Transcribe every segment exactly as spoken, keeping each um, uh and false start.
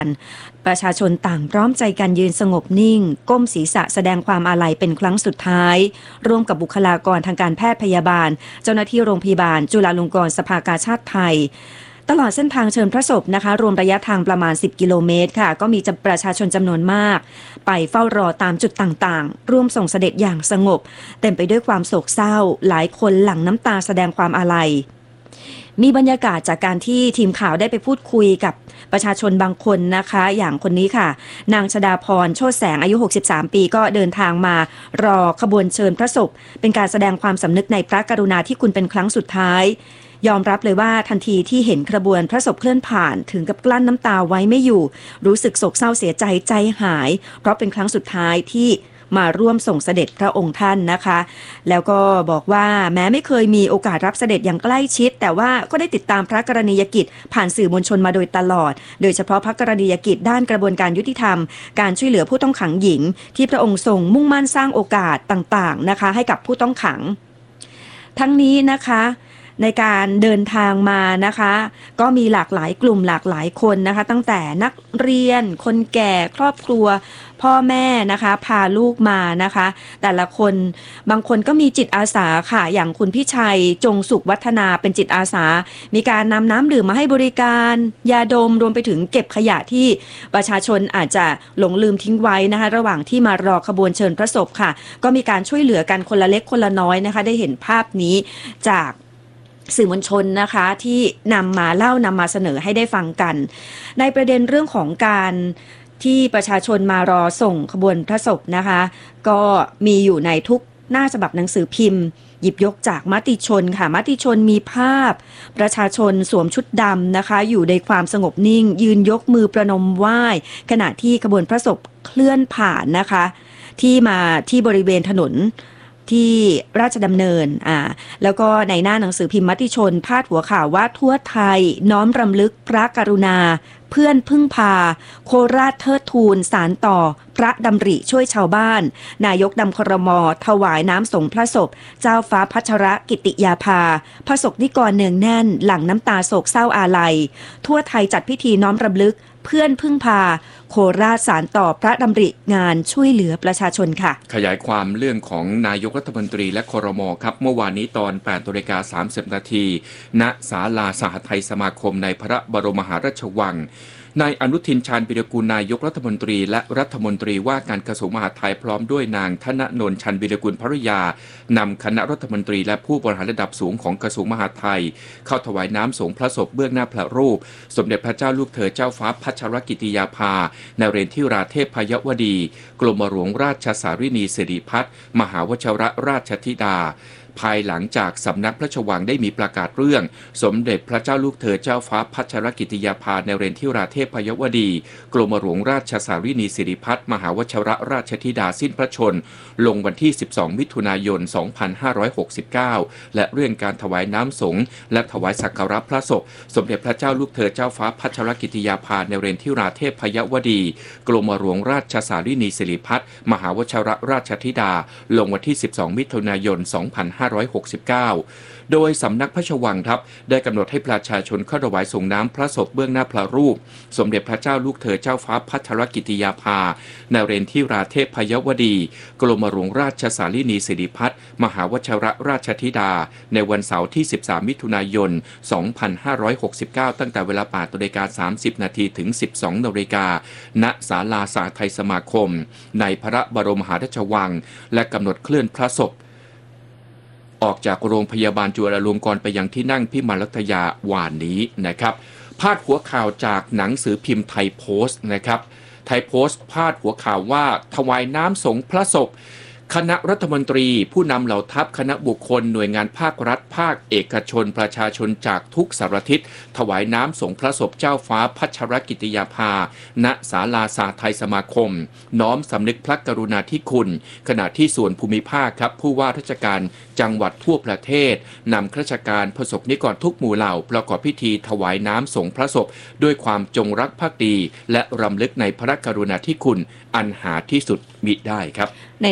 ประชาชนต่างพร้อมใจกันยืนสงบนิ่งก้มศีรษะแสดงความอาลัยเป็นครั้งสุดท้ายร่วมกับบุคลากรทางการแพทย์พยาบาลเจ้าหน้าที่โรงพยาบาลจุฬาลงกรณ์สภากาชาดไทยตลอดเส้นทางเชิญพระศพนะคะรวมระยะทางประมาณสิบกิโลเมตรค่ะก็มีประชาชนจำนวนมากไปเฝ้ารอตามจุดต่างๆร่วมส่งเสด็จอย่างสงบเต็มไปด้วยความโศกเศร้าหลายคนหลั่งน้ำตาแสดงความอาลัยมีบรรยากาศจากการที่ทีมข่าวได้ไปพูดคุยกับประชาชนบางคนนะคะอย่างคนนี้ค่ะนางชฎาพรโชติแสงอายุหกสิบสามปีก็เดินทางมารอขบวนเชิญพระศพเป็นการแสดงความสำนึกในพระกรุณาธิคุณเป็นครั้งสุดท้ายยอมรับเลยว่าทันทีที่เห็นขบวนพระศพเคลื่อนผ่านถึงกับกลั้นน้ำตาไว้ไม่อยู่รู้สึกโศกเศร้าเสียใจใจหายเพราะเป็นครั้งสุดท้ายที่มาร่วมส่งเสด็จพระองค์ท่านนะคะแล้วก็บอกว่าแม้ไม่เคยมีโอกาสรับเสด็จอย่างใกล้ชิดแต่ว่าก็ได้ติดตามพระกรณียกิจผ่านสื่อมวลชนมาโดยตลอดโดยเฉพาะพระกรณียกิจด้านกระบวนการยุติธรรมการช่วยเหลือผู้ต้องขังหญิงที่พระองค์ทรงมุ่งมั่นสร้างโอกาสต่างๆนะคะให้กับผู้ต้องขังทั้งนี้นะคะในการเดินทางมานะคะก็มีหลากหลายกลุ่มหลากหลายคนนะคะตั้งแต่นักเรียนคนแก่ครอบครัวพ่อแม่นะคะพาลูกมานะคะแต่ละคนบางคนก็มีจิตอาสาค่ะอย่างคุณพี่ชัยจงสุขวัฒนาเป็นจิตอาสามีการนำน้ำดื่มมาให้บริการยาดมรวมไปถึงเก็บขยะที่ประชาชนอาจจะหลงลืมทิ้งไว้นะคะระหว่างที่มารอขบวนเชิญพระศพค่ะก็มีการช่วยเหลือกันคนละเล็กคนละน้อยนะคะได้เห็นภาพนี้จากสื่อมวลชนนะคะที่นำมาเล่านำมาเสนอให้ได้ฟังกันในประเด็นเรื่องของการที่ประชาชนมารอส่งขบวนพระศพนะคะก็มีอยู่ในทุกหน้าฉบับหนังสือพิมพ์หยิบยกจากมติชนค่ะมติชนมีภาพประชาชนสวมชุดดำนะคะอยู่ในความสงบนิ่งยืนยกมือประนมไหว้ขณะที่ขบวนพระศพเคลื่อนผ่านนะคะที่มาที่บริเวณถนนที่ราชดำเนินอ่าแล้วก็ในหน้าหนังสือพิมพ์มติชนพาดหัวข่าวว่าทั่วไทยน้อมรำลึกพระกรุณาเพื่อนพึ่งพาโคราชเทิดทูนสารต่อพระดำริช่วยชาวบ้านนายกนำครม.ถวายน้ำสงพระศพเจ้าฟ้าพัชรกิติยาภาพระศกนิกรเนืองแน่นหลั่งน้ำตาโศกเศร้าอาลัยทั่วไทยจัดพิธีน้อมรำลึกเพื่อนพึ่งพาโคราชสารต่อพระดำริงานช่วยเหลือประชาชนค่ะขยายความเรื่องของนายกรัฐมนตรีและครม.ครับเมื่อวานนี้ตอน แปดนาฬิกาสามสิบนาทีณศาลาสหไทยสมาคมในพระบรมมหาราชวังนายอนุทินชาญวิรากูลนายกรัฐมนตรีและรัฐมนตรีว่าการกระทรวงมหาดไทยพร้อมด้วยนางธนนนท์ชาญวิรากูลภริยานำคณะรัฐมนตรีและผู้บริหารระดับสูงของกระทรวงมหาดไทยเข้าถวายน้ำสงพระศพเบื้องหน้าพระรูปสมเด็จพระเจ้าลูกเธอเจ้าฟ้าพัชรกิติยาภานเรนทิราเทพพยวดีกรมหลวงราชสารินีสิริพัฒน์มหาวชิรราชธิดาภายหลังจากสำนักพระราชวังได้มีประกาศเรื่องสมเด็จพระเจ้าลูกเธอเจ้าฟ้าพัชรกิติยาภานเรนทิราเทพพยวดีกรมหลวงราชสารินีสิริพัฒน์มหาวชิรราชธิดาสิ้นพระชนลงวันที่สิบสองมิถุนายนสองพันห้าร้อยหกสิบเก้าและเรื่องการถวายน้ำสงฆ์และถวายสักการะพระศพสมเด็จพระเจ้าลูกเธอเจ้าฟ้าพัชรกิติยาภานเรนทิราเทพพยวดีกรมหลวงราชสารินีสิริพัฒน์มหาวชิรราชธิดาลงวันที่สิบสองมิถุนายนสองพันห้าร้อยหกสิบเก้าโดยสำนักพระราชวังครับได้กำหนดให้ประชาชนเข้าถวายส่งน้ำพระศพเบื้องหน้าพระรูปสมเด็จพระเจ้าลูกเธอเจ้าฟ้าพัชรกิติยาภานเรนทิราเทพพยวดีกรมหลวงราชสารินีสิริพัฒน์มหาวชิรราชธิดาในวันเสาร์ที่สิบสามมิถุนายนสองพันห้าร้อยหกสิบเก้าตั้งแต่เวลา แปดนาฬิกาสามสิบนาทีถึง สิบสองนาฬิกาณศาลาสหไทยสมาคมในพระบรมมหาราชวังและกำหนดเคลื่อนพระศพออกจากโรงพยาบาลจุฬาลงกรณ์ไปยังที่นั่งพิมานรัตยาวานนี้นะครับพาดหัวข่าวจากหนังสือพิมพ์ไทยโพสต์นะครับไทยโพสต์พาดหัวข่าวว่าถวายน้ำสงพระศพคณะรัฐมนตรีผู้นำเหล่าทัพคณะบุคคลหน่วยงานภาครัฐภาคเอกชนประชาชนจากทุกสารทิศถวายน้ำสงพระศพเจ้าฟ้าพัชรกิติยาภาณศาลาสหไทยสมาคมน้อมสำนึกพระกรุณาธิคุณขณะที่ส่วนภูมิภาคครับผู้ว่าราชการจังหวัดทั่วประเทศนำข้าราชการประสบนิกรทุกหมู่เหล่าประกอบพิธีถวายน้ำสงพระศพด้วยความจงรักภักดีและรำลึกในพระกรุณาธิคุณอันหาที่สุดมิได้ครับในหน้าหนังสือ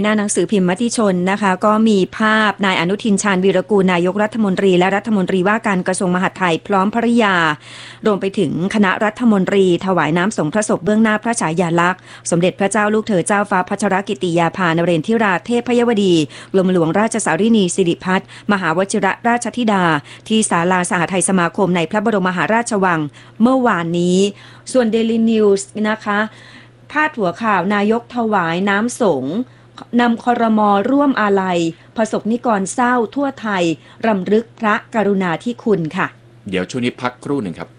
พิมพ์มติชนนะคะก็มีภาพนายอนุทินชาญวีรกูลนายกรัฐมนตรีและรัฐมนตรีว่าการกระทรวงมหาดไทยพร้อมภริยารวมไปถึงคณะรัฐมนตรีถวายน้ำสงพระศพเบื้องหน้าพระฉายาลักษณ์สมเด็จพระเจ้าลูกเธอเจ้าฟ้าพัชรกิติยาภานเรนทิราเทพยวดีกรมหลวงราชสารินีสิริพัฒน์มหาวชิรราชธิดาที่ศาลาสหทัยสมาคมในพระบรมมหาราชวังเมื่อวานนี้ส่วน Daily News นะคะพาดหัวข่าวนายกถวายน้ำสงฆ์นำครม.ร่วมอาลัยประสบนิกรเศร้าทั่วไทยรำลึกพระกรุณาธิคุณค่ะเดี๋ยวช่วงนี้พักครู่หนึ่งครับ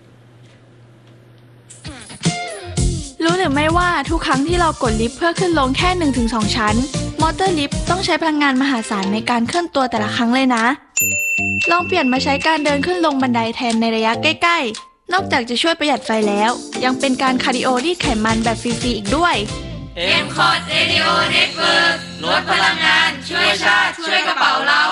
รู้หรือไม่ว่าทุกครั้งที่เรากดลิฟต์เพื่อขึ้นลงแค่ หนึ่งถึงสอง ชั้นมอเตอร์ลิฟต์ต้องใช้พลังงานมหาศาลในการเคลื่อนตัวแต่ละครั้งเลยนะลองเปลี่ยนมาใช้การเดินขึ้นลงบันไดแทนในระยะใกล้ๆนอกจากจะช่วยประหยัดไฟแล้วยังเป็นการคาร์ดิโอรีดไขมันแบบฟรีๆอีกด้วยเอ็ม คอร์ด Radio Network ลดพลังงานช่วยชาติช่วยกระเป๋าเรา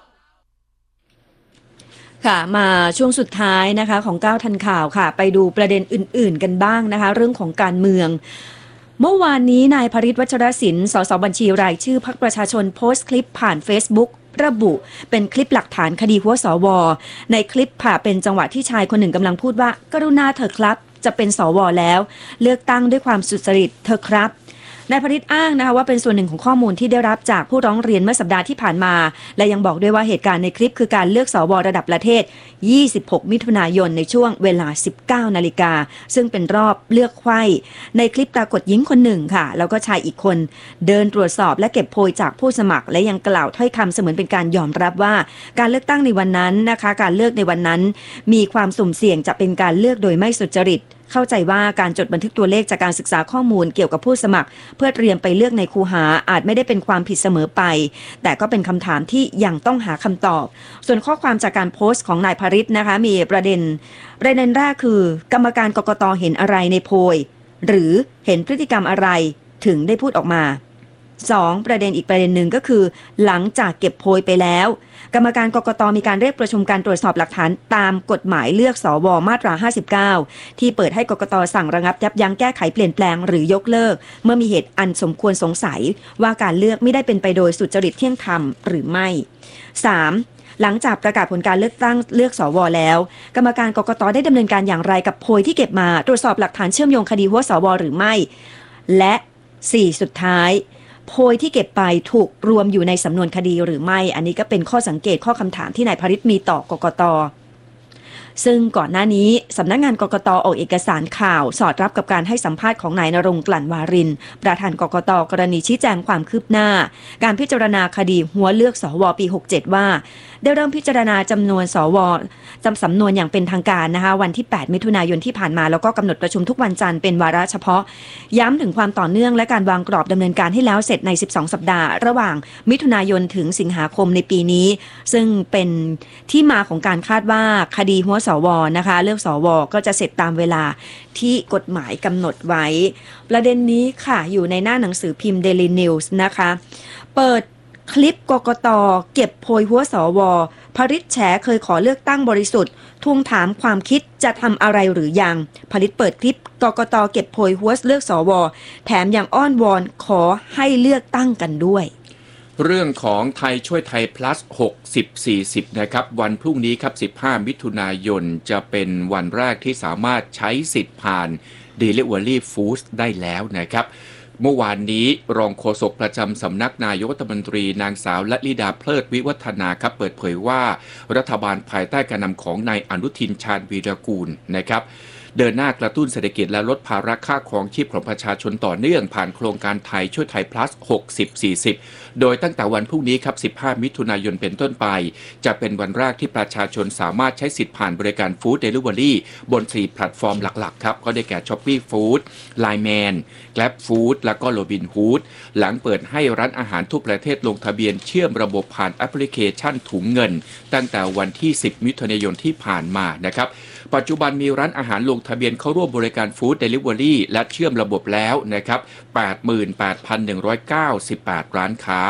ค่ะมาช่วงสุดท้ายนะคะของเก้าทันข่าวค่ะไปดูประเด็นอื่นๆกันบ้างนะคะเรื่องของการเมืองเมื่อวานนี้นายพฤทธิ์วัชรศิลป์สสบัญชีรายชื่อพรรคประชาชนโพสต์คลิปผ่าน Facebook ระบุเป็นคลิปหลักฐานคดีหัวสวในคลิปค่ะเป็นจังหวะที่ชายคนหนึ่งกำลังพูดว่ากรุณาเถอะครับจะเป็นสวแล้วเลือกตั้งด้วยความสุจริตเถอะครับนายพฤทธิ์อ้างนะคะว่าเป็นส่วนหนึ่งของข้อมูลที่ได้รับจากผู้ร้องเรียนเมื่อสัปดาห์ที่ผ่านมาและยังบอกด้วยว่าเหตุการณ์ในคลิปคือการเลือกสวระดับประเทศยี่สิบหกมิถุนายนในช่วงเวลา สิบเก้านาฬิกาซึ่งเป็นรอบเลือกไขว้ในคลิปปรากฏหญิงคนหนึ่งค่ะแล้วก็ชายอีกคนเดินตรวจสอบและเก็บโพยจากผู้สมัครและยังกล่าวถ้อยคำเสมือนเป็นการยอมรับว่าการเลือกตั้งในวันนั้นนะคะการเลือกในวันนั้นมีความสุ่มเสี่ยงจะเป็นการเลือกโดยไม่สุจริตเข้าใจว่าการจดบันทึกตัวเลขจากการศึกษาข้อมูลเกี่ยวกับผู้สมัครเพื่อเตรียมไปเลือกในคูหาอาจไม่ได้เป็นความผิดเสมอไปแต่ก็เป็นคำถามที่ยังต้องหาคำตอบส่วนข้อความจากการโพสต์ของนายพฤทธิ์นะคะมีประเด็นประเด็นแรกคือกรรมการกกต.เห็นอะไรในโพยหรือเห็นพฤติกรรมอะไรถึงได้พูดออกมาสองประเด็นอีกประเด็นหนึ่งก็คือหลังจากเก็บโพยไปแล้วกรรมการกกต.มีการเรียกประชุมการตรวจสอบหลักฐานตามกฎหมายเลือกสวมาตราห้าสิบเก้าที่เปิดให้กกต.สั่งระงับยับยั้งแก้ไขเปลี่ยนแปลงหรือยกเลิกเมื่อมีเหตุอันสมควรสงสัยว่าการเลือกไม่ได้เป็นไปโดยสุจริตเที่ยงธรรมหรือไม่สามหลังจากประกาศผลการเลือกตั้งเลือกสวแล้วกรรมการกกต.ได้ดำเนินการอย่างไรกับโพยที่เก็บมาตรวจสอบหลักฐานเชื่อมโยงคดีหัวสวหรือไม่และสี่สุดท้ายโพยที่เก็บไปถูกรวมอยู่ในสำนวนคดีหรือไม่อันนี้ก็เป็นข้อสังเกตข้อคำถามที่นายพฤทธิ์มีต่อกกต.ซึ่งก่อนหน้านี้สำนักงานกกต.ออกเอกสารข่าวสอดรับกับการให้สัมภาษณ์ของนายณรงค์ กลั่นวารินประธานกกต.กรณีชี้แจงความคืบหน้าการพิจารณาคดีหัวเลือกสวปีหกเจ็ดว่าได้เริ่มพิจารณาจำนวนสวจำสำนวนอย่างเป็นทางการนะคะวันที่แปดมิถุนายนที่ผ่านมาแล้วก็กำหนดประชุมทุกวันจันทร์เป็นวาระเฉพาะย้ำถึงความต่อเนื่องและการวางกรอบดำเนินการให้แล้วเสร็จในสิบสองสัปดาห์ระหว่างมิถุนายนถึงสิงหาคมในปีนี้ซึ่งเป็นที่มาของการคาดว่าคดีหัวสวนะคะเลือกสวก็จะเสร็จตามเวลาที่กฎหมายกำหนดไว้ประเด็นนี้ค่ะอยู่ในหน้าหนังสือพิมพ์ Daily News นะคะเปิดคลิปกกต.เก็บโพยหัวสวพฤทธิ์แฉเคยขอเลือกตั้งบริสุทธิ์ทวงถามความคิดจะทำอะไรหรือยังพฤทธิ์เปิดคลิปกกต.เก็บโพยหัวเลือกสวแถมยังอ้อนวอนขอให้เลือกตั้งกันด้วยเรื่องของไทยช่วยไทย plus หกสิบ สี่สิบนะครับวันพรุ่งนี้ครับสิบห้ามิถุนายนจะเป็นวันแรกที่สามารถใช้สิทธิ์ผ่าน Delivery Food ได้แล้วนะครับเมื่อวานนี้รองโฆษกประจำสำนักนายกรัฐมนตรีนางสาวละลิดาเพลิดวิวัฒนาครับเปิดเผยว่ารัฐบาลภายใต้การนำของนายอนุทินชาญวีรกูลนะครับเดินหน้ากระตุ้นเศรษฐกิจและลดภาระค่าครองชีพของประชาชนต่อเนื่องผ่านโครงการไทยช่วยไทย plus หกสิบ สี่สิบโดยตั้งแต่วันพรุ่งนี้ครับสิบห้ามิถุนายนเป็นต้นไปจะเป็นวันแรกที่ประชาชนสามารถใช้สิทธิ์ผ่านบริการฟู้ดเดลิเวอรี่บนสี่แพลตฟอร์มหลักๆครับก็ได้แก่ Shopee Food ไลน์ แมน Grab Food แล้วก็ Robinhood หลังเปิดให้ร้านอาหารทั่วประเทศลงทะเบียนเชื่อมระบบผ่านแอปพลิเคชันถุงเงินตั้งแต่วันที่สิบมิถุนายนที่ผ่านมานะครับปัจจุบันมีร้านอาหารลงทะเบียนเข้าร่วมบริการฟู้ดเดลิเวอรี่และเชื่อมระบบแล้วนะครับ แปดหมื่นแปดพันหนึ่งร้อยเก้าสิบแปด ร้านค้า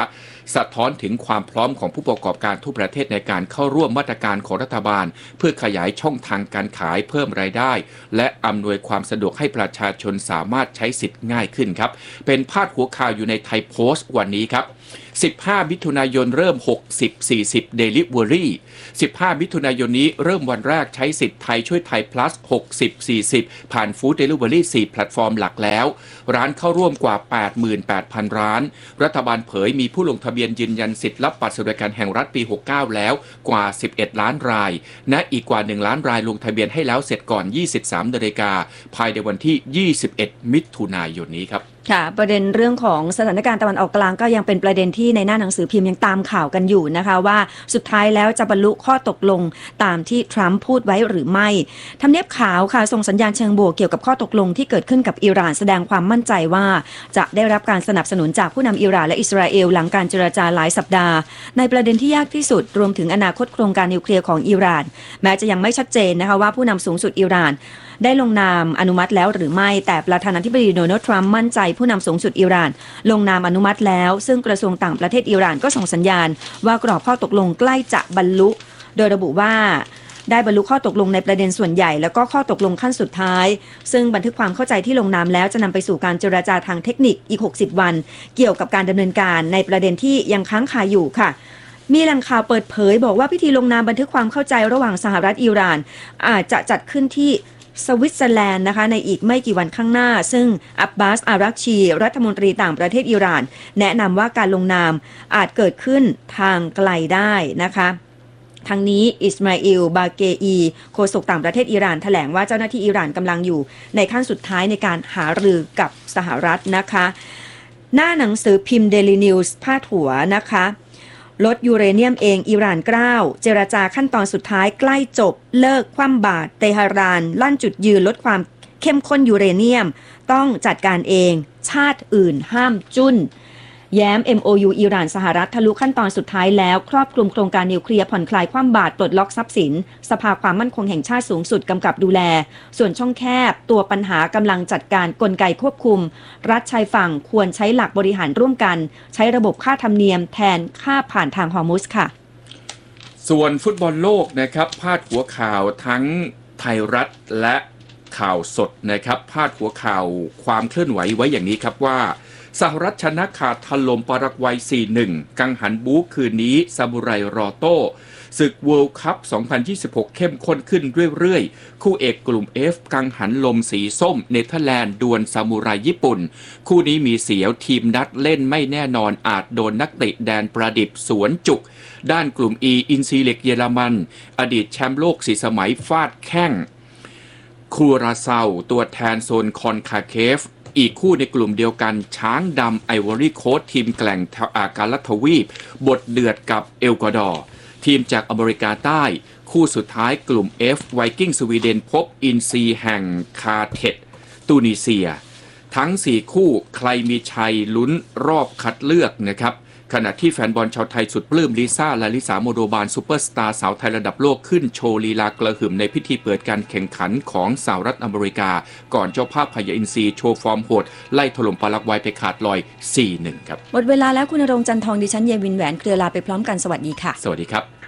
สะท้อนถึงความพร้อมของผู้ประกอบการทุกประเทศในการเข้าร่วมมาตรการของรัฐบาลเพื่อขยายช่องทางการขายเพิ่มรายได้และอำนวยความสะดวกให้ประชาชนสามารถใช้สิทธิ์ง่ายขึ้นครับเป็นพาดหัวข่าวอยู่ในไทยโพสต์วันนี้ครับสิบห้ามิถุนายนเริ่มหกสิบ สี่สิบ Delivery สิบห้ามิถุนายนนี้เริ่มวันแรกใช้สิทธิ์ไทยช่วยไทย plus หกสิบ สี่สิบ ผ่าน Food Delivery สี่แพลตฟอร์มหลักแล้วร้านเข้าร่วมกว่า แปดหมื่นแปดพัน ร้านรัฐบาลเผยมีผู้ลงทะเบียนยืนยันสิทธิ์รับบัตรสวัสดิการแห่งรัฐปีหกสิบเก้าแล้วกว่าสิบเอ็ดล้านรายและอีกกว่าหนึ่งล้านรายลงทะเบียนให้แล้วเสร็จก่อน ยี่สิบสามนาฬิกาภายในวันที่ยี่สิบเอ็ดมิถุนายนนี้ครับค่ะประเด็นเรื่องของสถานการณ์ตะวันออกกลางก็ยังเป็นประเด็นที่ในหน้าหนังสือพิมพ์ยังตามข่าวกันอยู่นะคะว่าสุดท้ายแล้วจะบรรลุข้อตกลงตามที่ทรัมป์พูดไว้หรือไม่ทำเนียบขาวค่ะส่งสัญญาณเชิงบวกเกี่ยวกับข้อตกลงที่เกิดขึ้นกับอิหร่านแสดงความมั่นใจว่าจะได้รับการสนับสนุนจากผู้นำอิหร่านและอิสราเอลหลังการเจรจาหลายสัปดาห์ในประเด็นที่ยากที่สุดรวมถึงอนาคตโครงการนิวเคลียร์ของอิหร่านแม้จะยังไม่ชัดเจนนะคะว่าผู้นำสูงสุดอิหร่านได้ลงนามอนุมัติแล้วหรือไม่แต่ประธานาธิบดีโดนัลด์ทรัมป์มั่นใจผู้นำสูงสุดอิหร่านลงนามอนุมัติแล้วซึ่งกระทรวงต่างประเทศอิหร่านก็ส่งสัญญาณว่ากรอบข้อตกลงใกล้จะบรรลุโดยระบุว่าได้บรรลุข้อตกลงในประเด็นส่วนใหญ่แล้วก็ข้อตกลงขั้นสุดท้ายซึ่งบันทึกความเข้าใจที่ลงนามแล้วจะนำไปสู่การเจรจาทางเทคนิคอีกหกสิบวันเกี่ยวกับการดำเนินการในประเด็นที่ยังค้างคาอยู่ค่ะมีแหล่งข่าวเปิดเผยบอกว่าพิธีลงนามบันทึกความเข้าใจระหว่างสหรัฐอิหร่านอาจจะจัดขึ้นที่สวิตเซอร์แลนด์นะคะในอีกไม่กี่วันข้างหน้าซึ่งอับบาสอารักชีรัฐมนตรีต่างประเทศอิหร่านแนะนำว่าการลงนามอาจเกิดขึ้นทางไกลได้นะคะทั้งนี้อิสมาอิลบาเกอีโฆษกต่างประเทศอิหร่านแถลงว่าเจ้าหน้าที่อิหร่านกำลังอยู่ในขั้นสุดท้ายในการหารือกับสหรัฐนะคะหน้าหนังสือพิมพ์ Daily News พาดหัวนะคะลดยูเรเนียมเองอิหร่านกล้าวเจรจาขั้นตอนสุดท้ายใกล้จบเลิกคว่ำบาตรเตหะรานลั่นจุดยืนลดความเข้มข้นยูเรเนียมต้องจัดการเองชาติอื่นห้ามจุ้นแย้ม เอ็ม โอ ยู อิหร่านสหรัฐทะลุขั้นตอนสุดท้ายแล้วครอบคลุมโครงการนิวเคลียร์ผ่อนคลายคว่ำบาตรปลดล็อกทรัพย์สินสภาความมั่นคงแห่งชาติสูงสุดกำกับดูแลส่วนช่องแคบตัวปัญหากำลังจัดการกลไกควบคุมรัฐชายฝั่งควรใช้หลักบริหารร่วมกันใช้ระบบค่าธรรมเนียมแทนค่าผ่านทางฮอร์มุสค่ะส่วนฟุตบอลโลกนะครับพาดหัวข่าวทั้งไทยรัฐและข่าวสดนะครับพาดหัวข่าวความเคลื่อนไหวไว้อย่างนี้ครับว่าสหรัฐชนะขาดถล่มปารากวัย สี่หนึ่ง กังหันบู๊คืนนี้ซามูไรรอโต้ศึก World Cup สองพันยี่สิบหกเข้มข้นขึ้นเรื่อยๆคู่เอกกลุ่ม F กังหันลมสีส้มเนเธอร์แลนด์ดวลซามูไรญี่ปุ่นคู่นี้มีเสียวทีมนัดเล่นไม่แน่นอนอาจโดนนักเตะแดนประดิบสวนจุกด้านกลุ่ม E อินซีเล็กเยอรมันอดีตแชมป์โลกสี่สมัยฟาดแข้งคูราเซาตัวแทนโซนคอนคาเคฟอีกคู่ในกลุ่มเดียวกันช้างดำไอวอรี่โคสต์ทีมแกล่งอาการัทวีปบทเดือดกับเอลกวาดอร์ทีมจากอเมริกาใต้คู่สุดท้ายกลุ่ม F ไวกิ้งสวีเดนพบอินซีแห่งคาเทตตูนิเซียทั้งสี่คู่ใครมีชัยลุ้นรอบคัดเลือกนะครับขณะที่แฟนบอลชาวไทยสุดปลื้มลิซ่าและลิสาโมโดบานซูเปอร์สตาร์สาวไทยระดับโลกขึ้นโชว์ลีลากระหึ่มในพิธีเปิดการแข่งขันของสหรัฐอเมริกาก่อนเจ้าภาพพยาอินทรีโชว์ฟอร์มโหดไล่ถล่มปารากวัยไปขาดลอย สี่หนึ่ง ครับหมดเวลาแล้วคุณณรงค์จันทองดิฉันเยวินแหวนเครือลาไปพร้อมกันสวัสดีค่ะสวัสดีครับ